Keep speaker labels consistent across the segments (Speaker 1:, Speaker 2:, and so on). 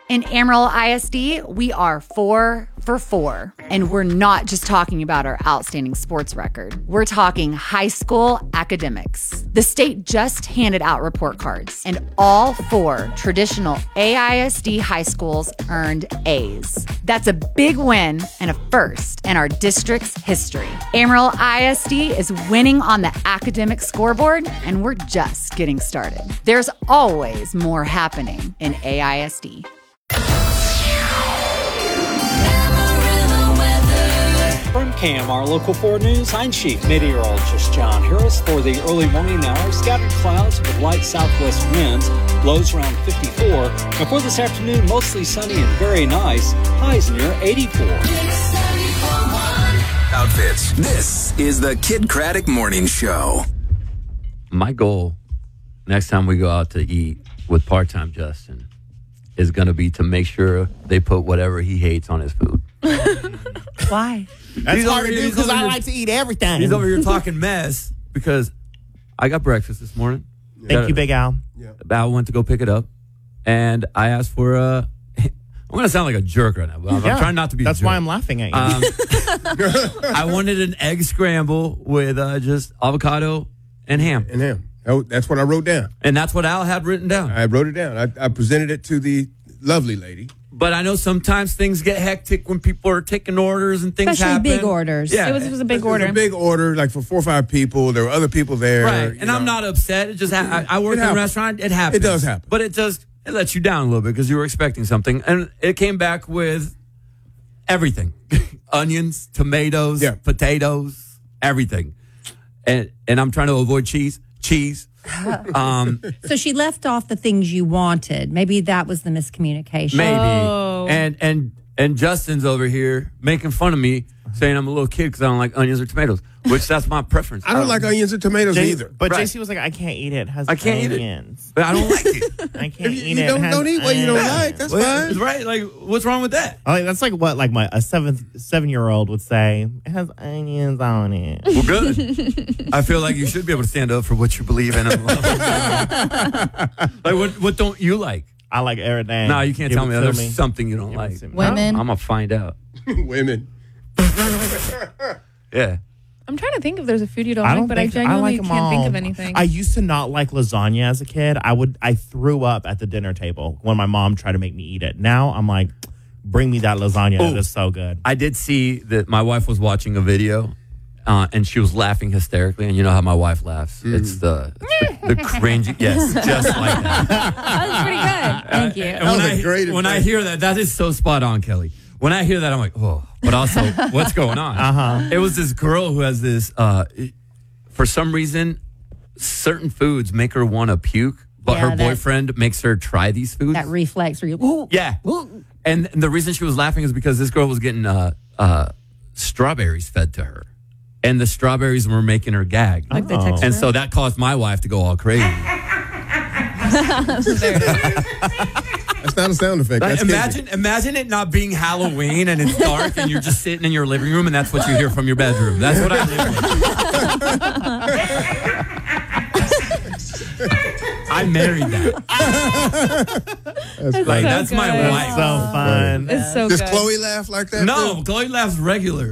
Speaker 1: In Amarillo ISD, we are 4 for 4. And we're not just talking about our outstanding sports record. We're talking high school academics. The state just handed out report cards, and all 4 traditional AISD high schools earned A's. That's a big win and a first in our district's history. Amarillo ISD is winning on the academic scoreboard, and we're just getting started. There's always more happening in AISD.
Speaker 2: From KMR Local 4 News, I'm Chief Meteorologist John Harris for the early morning hours. Scattered clouds with light southwest winds, lows around 54. And for this afternoon, mostly sunny and very nice, highs near 84.
Speaker 3: Outfits. This is the Kid Craddock Morning Show.
Speaker 4: My goal next time we go out to eat with part-time Justin is going to be to make sure they put whatever he hates on his food.
Speaker 1: Why?
Speaker 5: That's hard to do because I like to eat everything.
Speaker 4: He's over here talking mess because I got breakfast this morning.
Speaker 5: Thank you, Big Al.
Speaker 4: Yeah. Al went to go pick it up, and I asked for I'm going to sound like a jerk right now, but I'm trying not to be a jerk.
Speaker 5: That's why I'm laughing at you.
Speaker 4: I wanted an egg scramble with just avocado and ham.
Speaker 6: And ham. Oh, that's what I wrote down.
Speaker 4: And that's what Al had written down.
Speaker 6: I wrote it down. I presented it to the lovely lady.
Speaker 4: But I know sometimes things get hectic when people are taking orders and things
Speaker 7: Especially
Speaker 4: happen.
Speaker 7: big orders.
Speaker 4: Yeah.
Speaker 7: It was a big order.
Speaker 6: It was a big order, like for 4 or 5 people. There were other people there.
Speaker 4: Right. And I'm not upset. It just I work in a restaurant. It happens.
Speaker 6: It does happen.
Speaker 4: But it lets you down a little bit because you were expecting something. And it came back with everything. Onions, tomatoes, potatoes, everything. And I'm trying to avoid cheese.
Speaker 7: So she left off the things you wanted. Maybe that was the miscommunication.
Speaker 4: Maybe.
Speaker 7: Oh.
Speaker 4: And Justin's over here making fun of me, saying I'm a little kid because I don't like onions or tomatoes, which that's my preference.
Speaker 6: I don't like onions or tomatoes either.
Speaker 5: But JC was like, I can't eat it. It has
Speaker 4: I can't
Speaker 5: onions.
Speaker 4: eat it. But I don't like it.
Speaker 5: I can't eat
Speaker 6: you
Speaker 5: it.
Speaker 6: don't eat what you don't like. That's fine.
Speaker 4: Right? Like, what's wrong with that?
Speaker 5: That's like what a 7-year-old would say. It has onions on it.
Speaker 4: Well, good. I feel like you should be able to stand up for what you believe in. Like, what don't you like?
Speaker 5: I like everything.
Speaker 4: No, you can't tell me there's something you don't like.
Speaker 7: Women.
Speaker 4: I'm going to find out.
Speaker 6: Women.
Speaker 4: Yeah.
Speaker 8: I'm trying to think if there's a food you don't like, but I genuinely can't think of anything.
Speaker 5: I used to not like lasagna as a kid. I threw up at the dinner table when my mom tried to make me eat it. Now I'm like, bring me that lasagna. It is so good.
Speaker 4: I did see that my wife was watching a video and she was laughing hysterically. And you know how my wife laughs. It's the cringy. Yes, just like that.
Speaker 8: That was pretty good.
Speaker 7: Thank you.
Speaker 4: And when I hear that is so spot on, Kelly. When I hear that, I'm like, oh, but also, what's going on? It was this girl who has this, for some reason, certain foods make her want to puke, but her boyfriend makes her try these foods.
Speaker 7: That reflex where you,
Speaker 4: yeah. And the reason she was laughing is because this girl was getting strawberries fed to her. And the strawberries were making her gag.
Speaker 8: Like the texture.
Speaker 4: And so that caused my wife to go all crazy.
Speaker 6: That's not a sound effect.
Speaker 4: Like,
Speaker 6: That's
Speaker 4: imagine it not being Halloween and it's dark and you're just sitting in your living room and that's what you hear from your bedroom. That's what I live with. I married that. That's my wife.
Speaker 5: So fun.
Speaker 8: It's so
Speaker 6: Does
Speaker 8: good.
Speaker 6: Chloe laugh like that?
Speaker 4: No, Chloe laughs regular.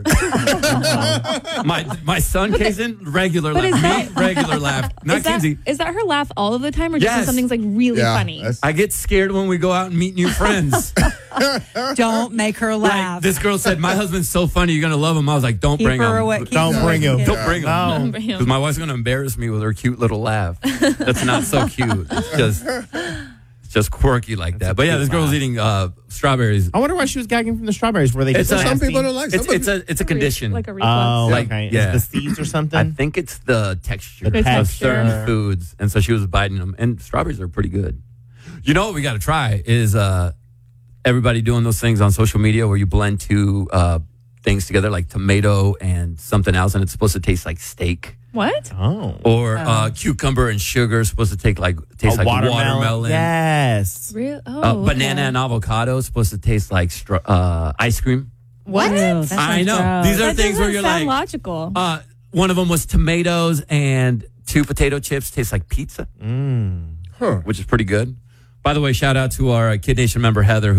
Speaker 4: my son, Kaysen, regular
Speaker 8: But
Speaker 4: laugh. Regular laugh. Not Kinsey.
Speaker 8: Is that her laugh all of the time, or just when
Speaker 4: Yes.
Speaker 8: something's like really funny?
Speaker 4: I get scared when we go out and meet new friends.
Speaker 7: don't make her laugh.
Speaker 4: Like, this girl said, my husband's so funny, you're going to love him. I was like, don't bring him.
Speaker 5: Don't bring him.
Speaker 4: Don't bring him.
Speaker 8: Don't bring him.
Speaker 4: Because my wife's going to embarrass me with her cute little laugh. That's not so cute. It's just quirky like that. But yeah, this girl's eating strawberries.
Speaker 5: I wonder why she was gagging from the strawberries. Were they just
Speaker 6: Some
Speaker 5: nasty?
Speaker 6: people don't like.
Speaker 4: It's a condition.
Speaker 8: Like a reflex.
Speaker 5: Oh,
Speaker 4: Like,
Speaker 5: okay.
Speaker 4: yeah.
Speaker 5: Is it the seeds or something?
Speaker 4: I think it's the texture
Speaker 5: The
Speaker 4: of
Speaker 5: texture.
Speaker 4: certain foods. And so she was biting them. And strawberries are pretty good. You know what we got to try is everybody doing those things on social media where you blend two things together like tomato and something else. And it's supposed to taste like steak.
Speaker 8: What?
Speaker 5: Oh.
Speaker 4: Or cucumber and sugar is supposed to taste like watermelon.
Speaker 5: Yes.
Speaker 8: Real? Oh,
Speaker 4: Banana and avocado is supposed to taste like ice cream.
Speaker 8: What?
Speaker 7: Ew, that
Speaker 4: I
Speaker 7: sounds
Speaker 4: know.
Speaker 7: gross.
Speaker 4: These are
Speaker 8: That
Speaker 4: things where
Speaker 8: doesn't
Speaker 4: you're
Speaker 8: sound
Speaker 4: like,
Speaker 8: logical.
Speaker 4: one of them was tomatoes and 2 potato chips taste like pizza, which is pretty good. By the way, shout out to our Kid Nation member, Heather,